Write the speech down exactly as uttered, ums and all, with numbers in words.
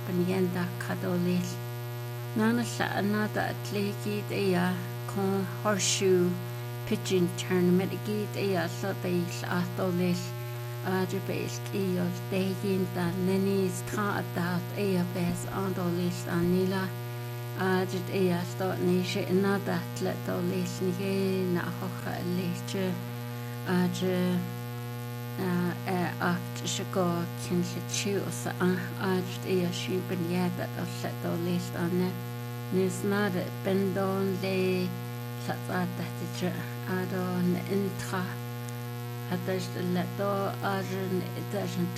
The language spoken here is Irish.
Panienda Cadolil. Nana Anada Atlegid Ea Con Horseshoe Pigeon Tournament Gid Ea Sodail Atolil Ajabail Eol Degin da Nenis Tra Adat Ea Bes Andolil Anila Ajad Ea Stot Nisha Nada Tletolil Nige Nahocha Leche Aj aft Chicago can chill sa ajt ea sheep and yabba of Sato list on it. Nis not a bendon le Sata that adon intra. At the leto arn it doesn't